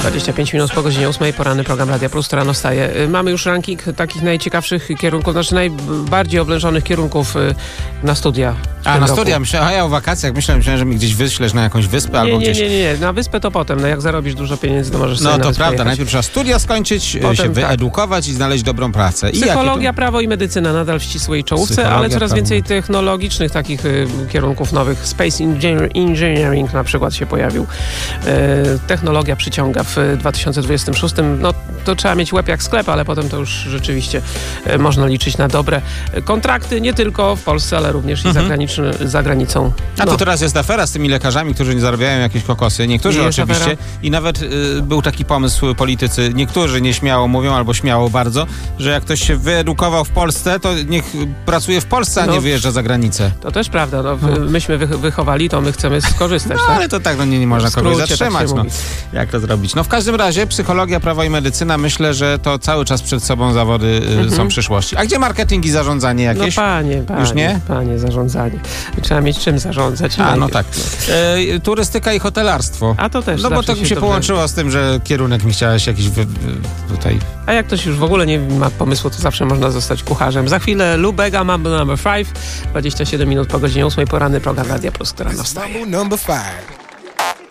25 minut po godzinie 8, poranny program Radia Plus, to rano wstaje. Mamy już ranking takich najciekawszych kierunków, znaczy najbardziej oblężonych kierunków na studia. Na studia? Myślałem, ja o wakacjach myślałem, że mi gdzieś wyślesz na jakąś wyspę albo gdzieś. Nie, na wyspę to potem. No jak zarobisz dużo pieniędzy, to możesz sobie No to prawda, pojechać. najpierw trzeba studia skończyć, potem, się wyedukować i znaleźć dobrą pracę. Psychologia, prawo i medycyna nadal w ścisłej czołówce, ale coraz więcej technologicznych takich kierunków nowych. Space Engineering na przykład się pojawił. Technologia przyciąga w 2026. No to trzeba mieć łeb jak sklep, ale potem to już rzeczywiście można liczyć na dobre kontrakty, nie tylko w Polsce, ale również i za granicą. A to teraz jest afera z tymi lekarzami, którzy nie zarabiają jakieś kokosy. Niektórzy oczywiście. Afera. I nawet był taki pomysł, politycy, niektórzy nieśmiało mówią, albo śmiało bardzo, że jak ktoś się wyedukował w Polsce, to niech pracuje w Polsce, a nie wyjeżdża za granicę. To też prawda. Myśmy wychowali, to my chcemy skorzystać. Tak? Ale to tak, nie można kogoś zatrzymać. Tak jak to zrobić? W każdym razie psychologia, prawo i medycyna, myślę, że to cały czas przed sobą zawody są przyszłości. A gdzie marketing i zarządzanie jakieś? No panie, już nie? Panie, zarządzanie. Trzeba mieć czym zarządzać. No tak. Turystyka i hotelarstwo. A to też. No bo to mi się połączyło z tym, że kierunek mi chciałeś jakiś tutaj. A jak ktoś już w ogóle nie ma pomysłu, to zawsze można zostać kucharzem. Za chwilę Lubega, Mambo No. 5, 27 minut po godzinie 8, poranny program Radia Plus, która wstaje.